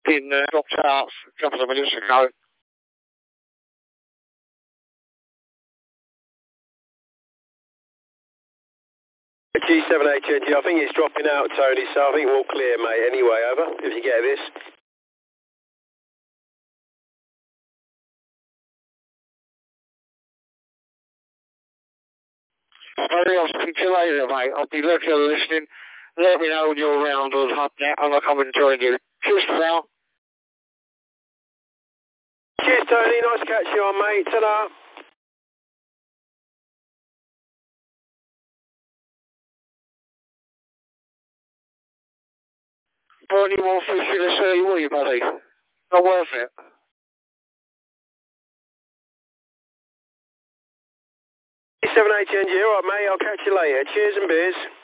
been dropped out a couple of minutes ago. G78, I think it's dropping out, Tony, so I think we're all clear, mate. Anyway, over, if you get this. I'll speak to you later, mate. I'll be looking and listening. Let me know when you're around on HubNet and I'll come and join you. Cheers, pal. Cheers, Tony. Nice to catch you on, mate. Ta-da. Not any more fish in the sea, will you, buddy? Not worth it. G78, all right, mate. I'll catch you later. Cheers and beers.